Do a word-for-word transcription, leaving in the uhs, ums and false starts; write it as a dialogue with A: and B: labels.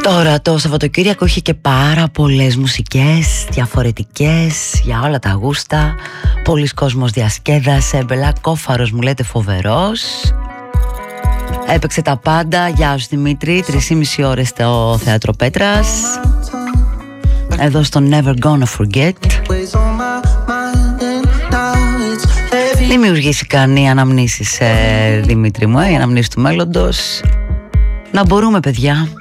A: Τώρα το Σαββατοκύριακο είχε και πάρα πολλές μουσικές διαφορετικές για όλα τα γούστα. Πολλοί κόσμος διασκέδασε. Μπελάκοφαρος μου λέτε φοβερός. Έπαιξε τα πάντα. Γεια σου Δημήτρη. Τρεις και μισή ώρες στο Θέατρο Πέτρας, εδώ στο Never Gonna Forget. Δημιουργήθηκαν οι αναμνήσεις, ε, Δημήτρη μου, ε, οι αναμνήσεις του μέλλοντος. Να μπορούμε παιδιά